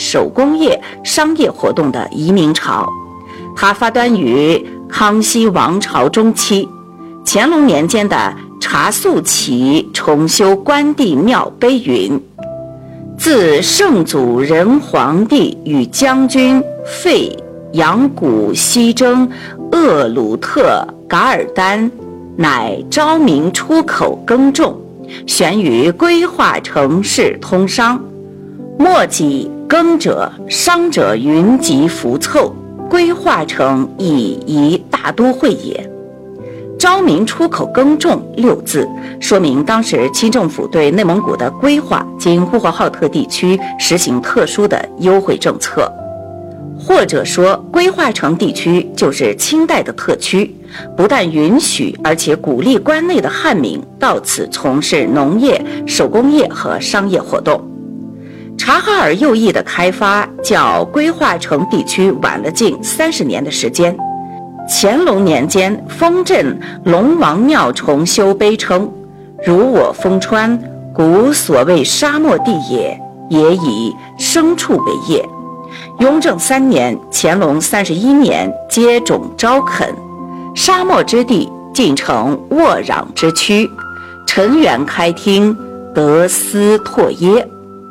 手工业、商业活动的移民潮。它发端于康熙王朝中期，乾隆年间的查肃期重修关帝庙碑云：自圣祖仁皇帝与将军费扬古西征厄鲁特噶尔丹，乃昭明出口耕种，悬于规划城市通商。末己耕者商者云集浮凑，规划成以一大都会也。昭明出口耕种6字，说明当时清政府对内蒙古的规划经呼和浩特地区实行特殊的优惠政策，或者说规划城地区就是清代的特区，不但允许而且鼓励关内的汉民到此从事农业、手工业和商业活动。察哈尔右翼的开发较规划城地区晚了近30年的时间。乾隆年间，丰镇龙王庙重修碑称：如我丰川，古所谓沙漠地也，也以牲畜为业。雍正3年，乾隆31年接种招垦，沙漠之地尽成沃壤之区，陈园开汀，得斯拓耶。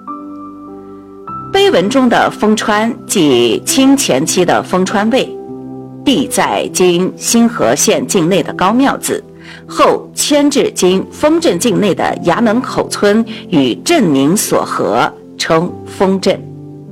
碑文中的丰川即清前期的丰川卫，地在今新河县境内的高庙子，后迁至今丰镇境内的衙门口村与镇名所合，称丰镇。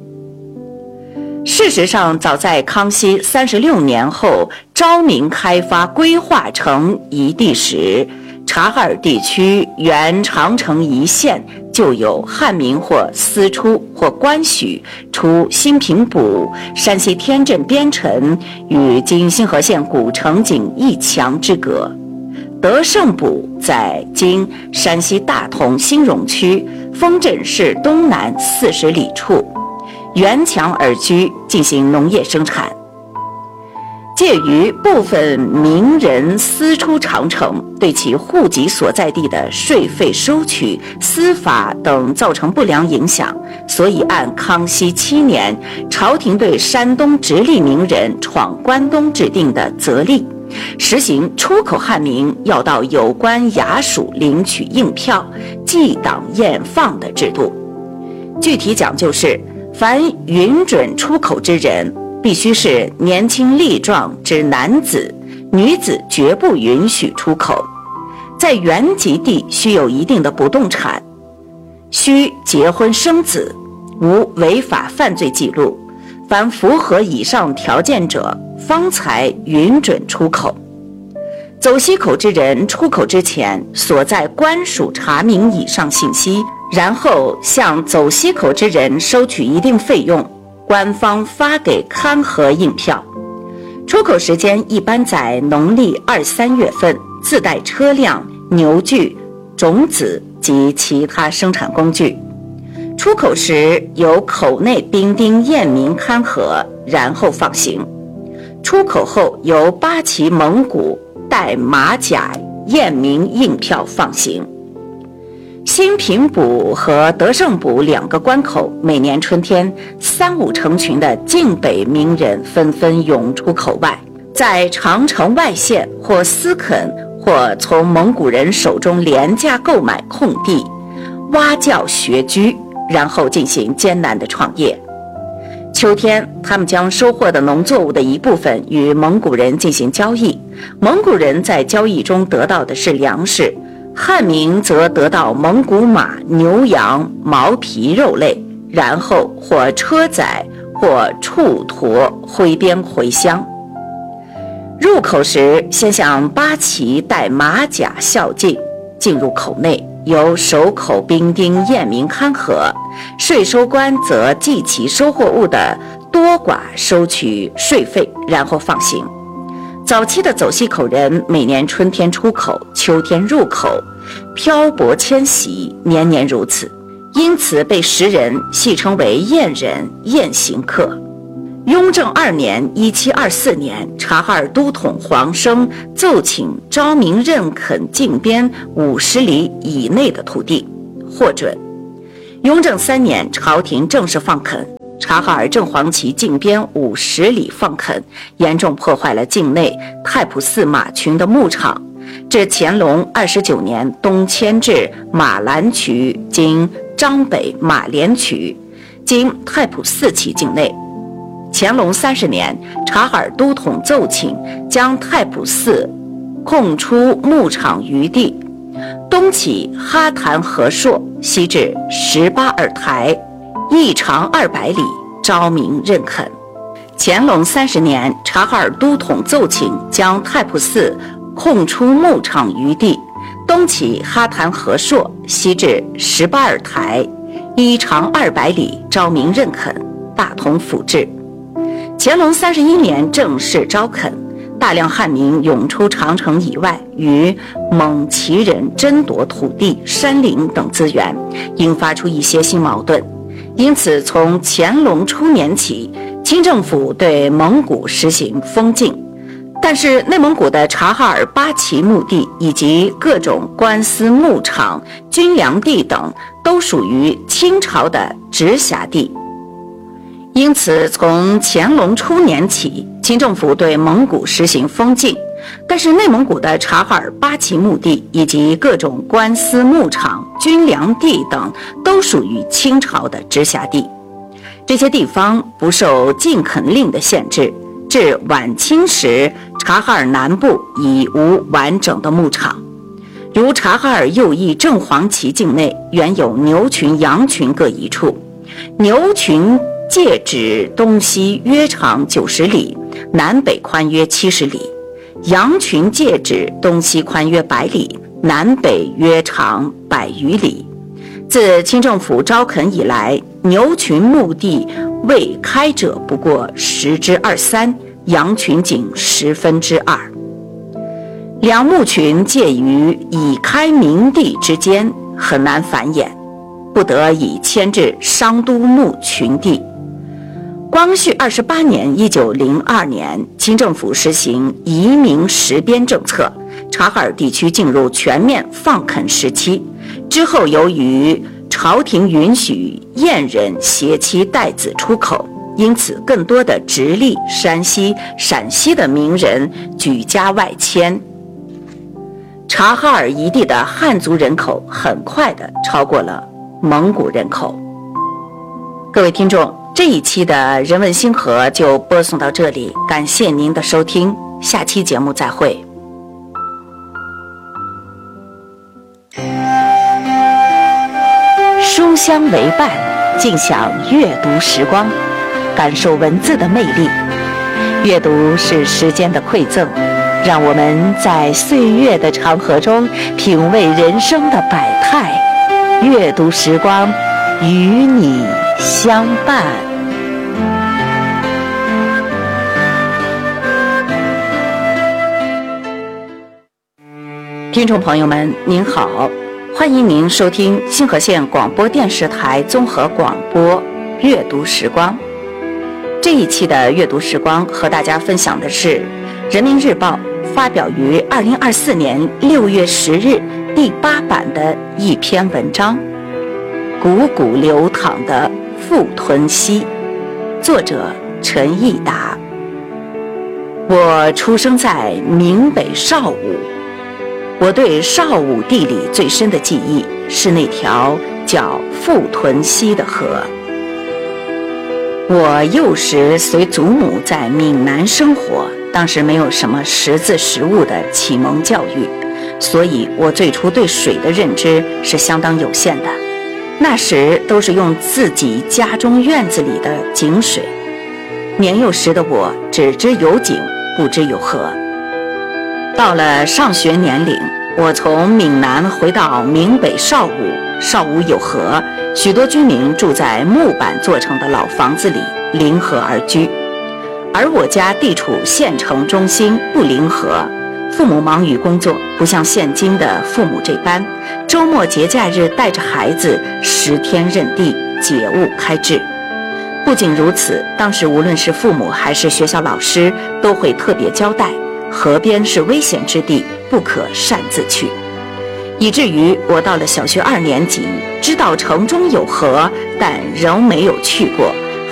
事实上，早在康熙36年后昭明开发规划成一地时，察哈尔地区原长城一线就有汉民或私出或官许出新平埔、山西天镇边城与今新河县古城仅1墙之隔。德胜埔在今山西大同兴荣区丰镇市东南40里处，沿墙而居，进行农业生产。介于部分名人私出长城，对其户籍所在地的税费收取、司法等造成不良影响，所以按康熙7年朝廷对山东直隶名人闯关东制定的则例，实行出口汉民要到有关衙署领取印票，记档验放的制度。具体讲究是，凡允准出口之人，必须是年轻力壮之男子，女子绝不允许出口。在原籍地需有一定的不动产，需结婚生子，无违法犯罪记录，凡符合以上条件者，方才允准出口。走西口之人出口之前，所在官署查明以上信息，然后向走西口之人收取一定费用，官方发给勘核印票。出口时间一般在农历2、3月份，自带车辆、牛具、种子及其他生产工具。出口时由口内兵丁验明勘核，然后放行。出口后由八旗蒙古带马甲验明印票放行。新平埔和德胜埔2个关口，每年春天3、5成群的晋北名人纷纷涌出口外，在长城外县或私垦或从蒙古人手中廉价购买空地，挖教学居，然后进行艰难的创业。秋天，他们将收获的农作物的一部分与蒙古人进行交易，蒙古人在交易中得到的是粮食，汉民则得到蒙古马、牛羊、毛皮肉类，然后或车载或畜驮挥鞭回乡。入口时，先向八旗带马甲孝敬，进入口内，由守口兵丁验明勘核，税收官则计其收获物的多寡，收取税费，然后放行。早期的走西口人每年春天出口，秋天入口，漂泊迁徙，年年如此，因此被时人戏称为燕人、燕行客。雍正2年1724年，察哈尔都统黄生奏请昭明认垦境边50里以内的土地，获准。雍正3年，朝廷正式放垦， 察哈尔正黄旗境边50里放垦，严重破坏了境内太仆寺马群的牧场。至乾隆29年东迁至马兰渠（今张北马连渠），经太仆寺旗境内。乾隆30年，察哈尔都统奏请将太仆寺空出牧场余地，东起哈坛河朔，西至18尔台，一长200里，昭明认肯。乾隆30年，察哈尔都统奏请将太仆寺空出牧场余地，东起哈坛河朔，西至18尔台，一长200里，昭明认肯，大同府治。乾隆31年正式招垦，大量汉民涌出长城以外，与蒙旗人争夺土地、山林等资源，引发出一些新矛盾。因此，从乾隆初年起，清政府对蒙古实行封禁。但是内蒙古的察哈尔八旗牧地以及各种官司牧场、军粮地等都属于清朝的直辖地。因此，从乾隆初年起，清政府对蒙古实行封禁，但是内蒙古的察哈尔八旗牧地以及各种官司牧场、军粮地等都属于清朝的直辖地。这些地方不受禁垦令的限制。至晚清时，察哈尔南部已无完整的牧场，如察哈尔右翼正黄旗境内原有牛群、羊群各一处，牛群界指东西约长90里，南北宽约70里；羊群界指东西宽约100里，南北约长100余里。自清政府招垦以来，牛群牧地未开者不过3/10，羊群仅2/10。两牧群介于已开明地之间，很难繁衍，不得已迁至商都牧群地。光绪28年1902年，清政府实行移民实边政策，察哈尔地区进入全面放垦时期。之后，由于朝廷允许燕人携妻带子出口，因此更多的直隶、山西、陕西的名人举家外迁。察哈尔一地的汉族人口很快地超过了蒙古人口。各位听众，这一期的人文星河就播送到这里，感谢您的收听，下期节目再会。书香为伴，尽享阅读时光，感受文字的魅力。阅读是时间的馈赠，让我们在岁月的长河中品味人生的百态。阅读时光，与你相伴。听众朋友们，您好，欢迎您收听星河县广播电视台综合广播阅读时光。这一期的阅读时光和大家分享的是人民日报发表于2024年6月10日第8版的一篇文章，汩汩流淌的富屯溪，作者陈义达。我出生在闽北邵武，我对邵武地理最深的记忆是那条叫富屯溪的河。我幼时随祖母在闽南生活，当时没有什么识字识物的启蒙教育，所以我最初对水的认知是相当有限的。那时都是用自己家中院子里的井水，年幼时的我只知有井，不知有河。到了上学年龄，我从闽南回到闽北邵武，邵武有河，许多居民住在木板做成的老房子里，临河而居。而我家地处县城中心，不临河，父母忙于工作，不像现今的父母这般，周末节假日带着孩子10天任地，解物开智。不仅如此，当时无论是父母还是学校老师，都会特别交代，河边是危险之地，不可擅自去。以至于我到了小学2年级，知道城中有河，但仍没有去过，